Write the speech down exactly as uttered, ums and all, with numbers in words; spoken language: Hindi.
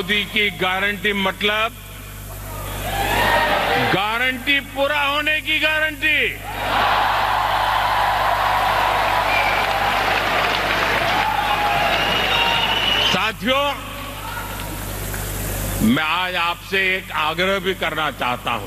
मोदी की गारंटी मतलब गारंटी पूरा होने की गारंटी। साथियों, मैं आज आपसे एक आग्रह भी करना चाहता हूं।